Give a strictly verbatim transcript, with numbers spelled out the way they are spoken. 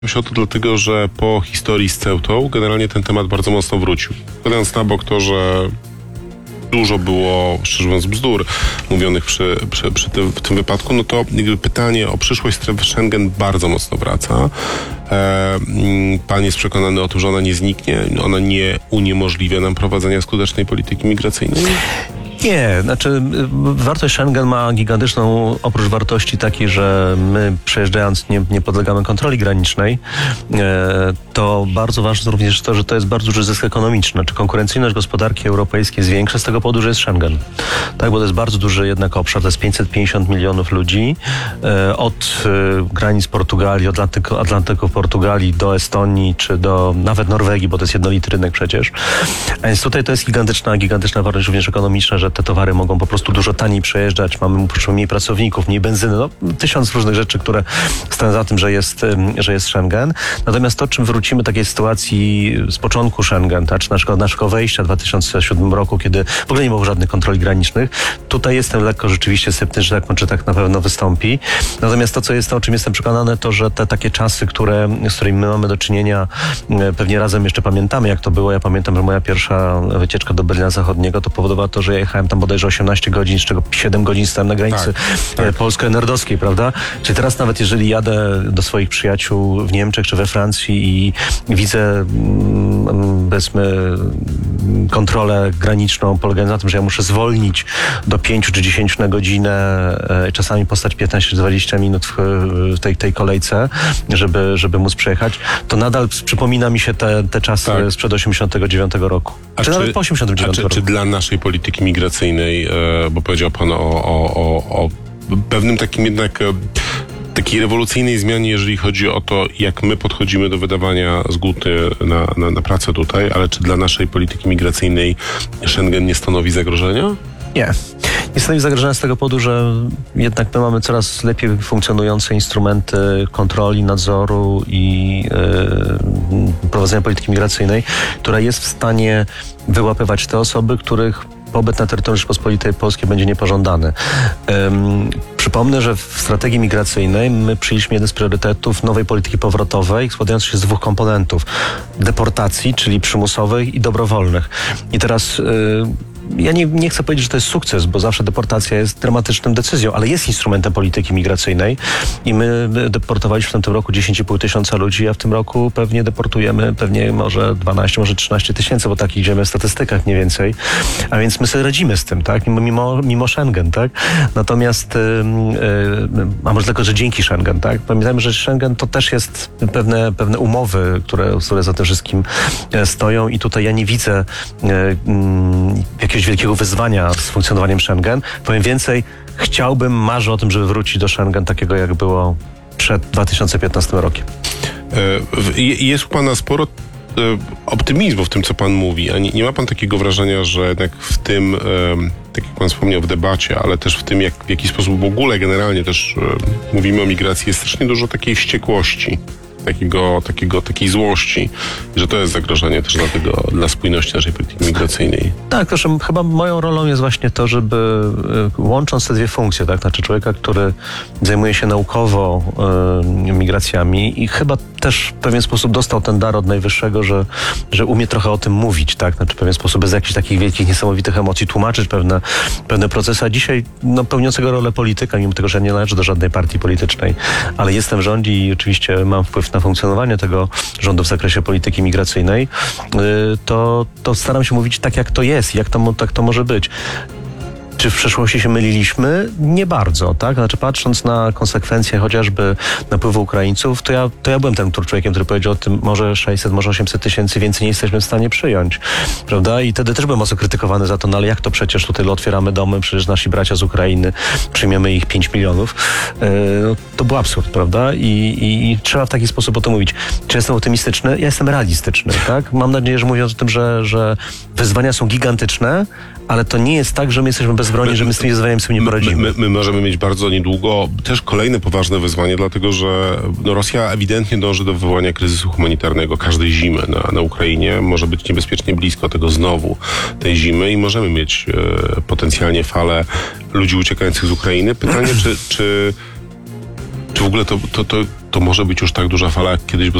Myślę o to dlatego, że po historii z Ceutą generalnie ten temat bardzo mocno wrócił. Kładąc na bok to, że dużo było, szczerze mówiąc, bzdur mówionych przy, przy, przy tym, w tym wypadku, no to jakby pytanie o przyszłość strefy Schengen bardzo mocno wraca. E, pan jest przekonany o tym, że ona nie zniknie, ona nie uniemożliwia nam prowadzenia skutecznej polityki migracyjnej? Nie, znaczy wartość Schengen ma gigantyczną, oprócz wartości takiej, że my przejeżdżając nie, nie podlegamy kontroli granicznej, e, to bardzo ważne również to, że to jest bardzo duży zysk ekonomiczny. Czy konkurencyjność gospodarki europejskiej jest większa z tego powodu, że jest Schengen. Tak, bo to jest bardzo duży jednak obszar, to jest pięćset pięćdziesiąt milionów ludzi e, od e, granic Portugalii, od Atlantyku, Atlantyku Portugalii do Estonii, czy do nawet Norwegii, bo to jest jednolity rynek przecież. A więc tutaj to jest gigantyczna, gigantyczna wartość również ekonomiczna, że te towary mogą po prostu dużo taniej przejeżdżać, mamy mniej pracowników, mniej benzyny, no tysiąc różnych rzeczy, które stoją za tym, że jest, że jest Schengen. Natomiast to, czym wrócimy takiej sytuacji z początku Schengen, tak, czy na przykład naszego wejścia w dwa tysiące siódmym roku, kiedy w ogóle nie było żadnych kontroli granicznych, tutaj jestem lekko rzeczywiście sceptyczny, czy tak na pewno wystąpi. Natomiast to, co jest, to, o czym jestem przekonany, to, że te takie czasy, które, z którymi my mamy do czynienia, pewnie razem jeszcze pamiętamy, jak to było. Ja pamiętam, że moja pierwsza wycieczka do Berlina Zachodniego to powodowała to, że ja jechałem tam bodajże osiemnaście godzin, z czego siedem godzin stałem na granicy tak, tak. polsko-nordowskiej, prawda? Czyli teraz nawet jeżeli jadę do swoich przyjaciół w Niemczech czy we Francji i widzę powiedzmy kontrolę graniczną polegającą na tym, że ja muszę zwolnić do pięciu czy dziesięciu na godzinę, czasami postać piętnaście czy dwadzieścia minut w tej, tej kolejce, żeby, żeby móc przejechać, to nadal przypomina mi się te, te czasy tak. sprzed osiemdziesiątego dziewiątego roku. A czy, czy nawet po osiemdziesiątym dziewiątym a czy, roku. Czy dla naszej polityki migracyjnej, bo powiedział pan o, o, o, o pewnym takim jednak takiej rewolucyjnej zmianie, jeżeli chodzi o to, jak my podchodzimy do wydawania zgód na, na, na pracę tutaj, ale czy dla naszej polityki migracyjnej Schengen nie stanowi zagrożenia? Nie. Nie stanowi zagrożenia z tego powodu, że jednak my mamy coraz lepiej funkcjonujące instrumenty kontroli, nadzoru i yy, prowadzenia polityki migracyjnej, która jest w stanie wyłapywać te osoby, których pobyt na terytorium Rzeczypospolitej Polskiej będzie niepożądany. Um, przypomnę, że w strategii migracyjnej my przyjęliśmy jeden z priorytetów nowej polityki powrotowej, składający się z dwóch komponentów. Deportacji, czyli przymusowych i dobrowolnych. I teraz yy, ja nie, nie chcę powiedzieć, że to jest sukces, bo zawsze deportacja jest dramatyczną decyzją, ale jest instrumentem polityki migracyjnej i my deportowaliśmy w tym roku dziesięć i pół tysiąca ludzi, a w tym roku pewnie deportujemy pewnie może dwanaście, może trzynaście tysięcy, bo tak idziemy w statystykach mniej więcej. A więc my sobie radzimy z tym, tak? Mimo, mimo Schengen, tak? Natomiast, yy, yy, a może tylko, że dzięki Schengen, tak? Pamiętajmy, że Schengen to też jest pewne, pewne umowy, które, które za tym wszystkim stoją i tutaj ja nie widzę yy, yy, jakiegoś wielkiego wyzwania z funkcjonowaniem Schengen. Powiem więcej, chciałbym, marzę o tym, żeby wrócić do Schengen takiego, jak było przed dwa tysiące piętnastym rokiem. Jest u pana sporo optymizmu w tym, co pan mówi, a nie, nie ma pan takiego wrażenia, że jednak w tym, tak jak pan wspomniał, w debacie, ale też w tym, jak, w jaki sposób w ogóle generalnie też mówimy o migracji, jest strasznie dużo takiej wściekłości, takiego, takiego, takiej złości, że to jest zagrożenie też dla tego, dla spójności naszej polityki migracyjnej. Tak, to, że chyba moją rolą jest właśnie to, żeby łącząc te dwie funkcje, tak, znaczy człowieka, który zajmuje się naukowo y, migracjami i chyba też w pewien sposób dostał ten dar od Najwyższego, że, że umie trochę o tym mówić, tak, znaczy w pewien sposób bez jakichś takich wielkich, niesamowitych emocji tłumaczyć pewne, pewne procesy, a dzisiaj no, pełniącego rolę polityka, mimo tego, że nie należę do żadnej partii politycznej, ale jestem w rządzie i oczywiście mam wpływ na funkcjonowanie tego rządu w zakresie polityki migracyjnej, to, to staram się mówić tak, jak to jest, jak to, tak to może być. Czy w przeszłości się myliliśmy? Nie bardzo, tak? Znaczy patrząc na konsekwencje chociażby napływu Ukraińców, to ja, to ja byłem tym człowiekiem, który powiedział o tym, może sześćset, może osiemset tysięcy więcej nie jesteśmy w stanie przyjąć, prawda? I wtedy też byłem mocno krytykowany za to, no ale jak to przecież tutaj otwieramy domy, przecież nasi bracia z Ukrainy, przyjmiemy ich pięć milionów. Yy, to był absurd, prawda? I, i, I trzeba w taki sposób o tym mówić. Czy jestem optymistyczny? Ja jestem realistyczny, tak? Mam nadzieję, że mówiąc o tym, że, że wyzwania są gigantyczne, ale to nie jest tak, że my jesteśmy bezbronni, że my z tymi wyzwaniami sobie nie poradzimy. My, my, my możemy mieć bardzo niedługo też kolejne poważne wyzwanie, dlatego że no, Rosja ewidentnie dąży do wywołania kryzysu humanitarnego każdej zimy na, na Ukrainie. Może być niebezpiecznie blisko tego znowu, tej zimy i możemy mieć e, potencjalnie falę ludzi uciekających z Ukrainy. Pytanie, czy, czy, czy w ogóle to, to, to to może być już tak duża fala, jak kiedyś